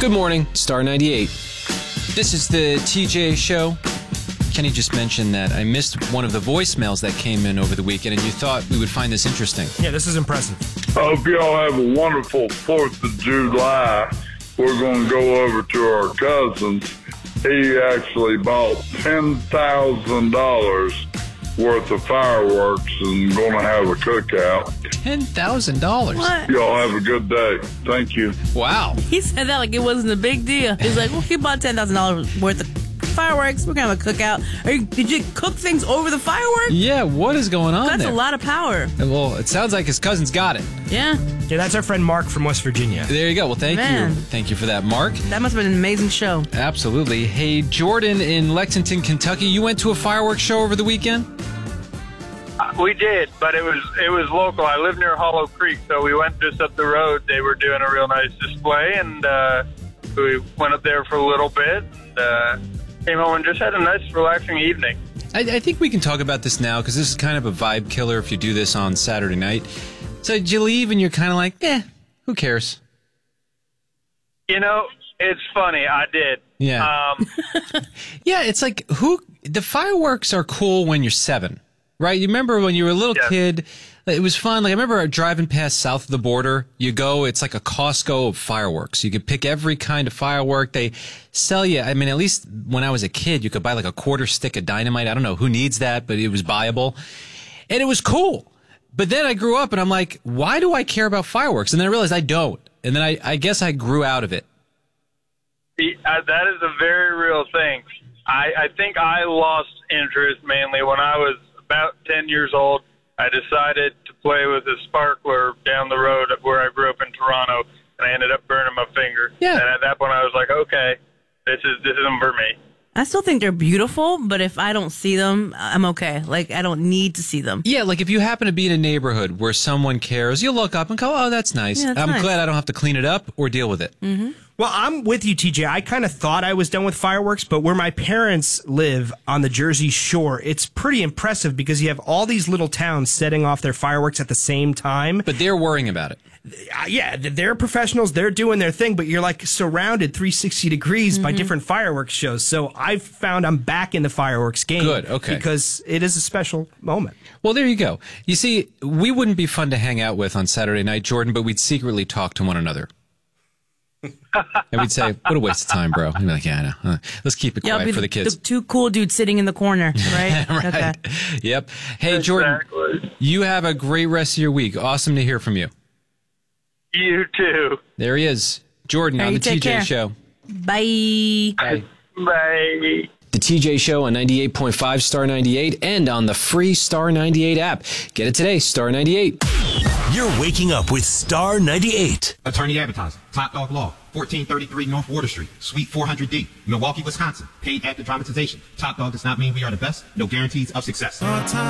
Good morning, Star 98. This is the TJ Show. Kenny just mentioned that I missed one of the voicemails that came in over the weekend, and you thought we would find this interesting. Yeah, this is impressive. I hope y'all have a wonderful 4th of July. We're going to go over to our cousin's. He actually bought $10,000 worth of fireworks and going to have a cookout. $10,000? What? Y'all have a good day. Thank you. Wow. He said that like it wasn't a big deal. He's like, well, he bought $10,000 worth of fireworks. We're going to have a cookout. Did you cook things over the fireworks? Yeah, what is going on That's there? a lot of power. Well, it sounds like his cousin's got it. Yeah. Yeah, that's our friend Mark from West Virginia. There you go. Well, thank Man. you. Thank you for that, Mark. That must have been an amazing show. Absolutely. Hey, Jordan in Lexington, Kentucky, you went to a fireworks show over the weekend? We did, but it was local. I live near Hollow Creek, so we went just up the road. They were doing a real nice display, and we went up there for a little bit, and came home and just had a nice, relaxing evening. I think we can talk about this now because this is kind of a vibe killer if you do this on Saturday night. So did you leave and you're kind of like, who cares? You know, it's funny. I did. Yeah. Yeah, it's like, the fireworks are cool when you're 7, right? You remember when you were a little kid, it was fun. Like, I remember driving past south of the border. You go, it's like a Costco of fireworks. You could pick every kind of firework. They sell you, I mean, at least when I was a kid, you could buy like a quarter stick of dynamite. I don't know who needs that, but it was buyable. And it was cool. But then I grew up and I'm like, why do I care about fireworks? And then I realized I don't. And then I guess I grew out of it. That is a very real thing. I think I lost interest mainly when I was about 10 years old. I decided to play with a sparkler down the road where I grew up in Toronto, and I ended up burning my finger. Yeah. And at that point, I was like, okay, this isn't for me. I still think they're beautiful, but if I don't see them, I'm okay. Like, I don't need to see them. Yeah, like if you happen to be in a neighborhood where someone cares, you'll look up and go, oh, that's nice. Yeah, that's I'm nice. glad I don't have to clean it up or deal with it. Mm-hmm. Well, I'm with you, TJ. I kind of thought I was done with fireworks, but where my parents live on the Jersey Shore, it's pretty impressive because you have all these little towns setting off their fireworks at the same time. But they're worrying about it. Yeah, they're professionals. They're doing their thing, but you're like surrounded 360 degrees by different fireworks shows. So I've found I'm back in the fireworks game. Good, okay. Because it is a special moment. Well, there you go. You see, we wouldn't be fun to hang out with on Saturday night, Jordan, but we'd secretly talk to one another. And we'd say, what a waste of time, bro. And we'd be like, yeah, I know. Let's keep it quiet for the kids. The two cool dudes sitting in the corner, right? Right. Okay. Yep. Hey, Jordan, Exactly. you have a great rest of your week. Awesome to hear from you. You too. There he is. Jordan All on right, the you TJ take care. Show. Bye. Bye. Bye. The TJ Show on 98.5 Star 98 and on the free Star 98 app. Get it today, Star 98. You're waking up with Star 98. Attorney Advertising, Top Dog Law, 1433 North Water Street, Suite 400D, Milwaukee, Wisconsin. Paid actor dramatization. Top Dog does not mean we are the best. No guarantees of success.